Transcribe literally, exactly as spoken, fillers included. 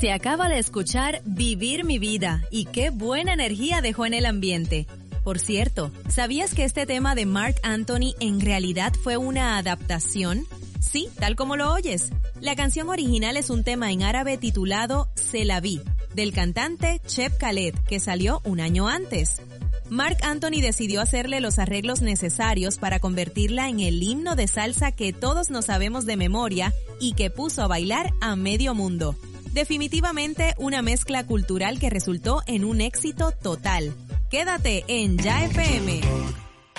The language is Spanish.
Se acaba de escuchar Vivir mi vida y qué buena energía dejó en el ambiente. Por cierto, ¿sabías que este tema de Marc Anthony en realidad fue una adaptación? Sí, tal como lo oyes. La canción original es un tema en árabe titulado C'est la vie, del cantante Cheb Khaled, que salió un año antes. Marc Anthony decidió hacerle los arreglos necesarios para convertirla en el himno de salsa que todos nos sabemos de memoria y que puso a bailar a medio mundo. Definitivamente una mezcla cultural que resultó en un éxito total. Quédate en Ya F M.